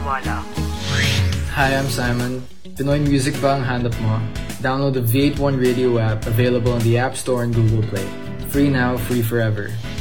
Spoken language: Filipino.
naniniwala ako. Hi, I'm Simon. Pinoy music ba ang hanap mo? Download the V81 Radio app available on the App Store and Google Play. Free now, free forever.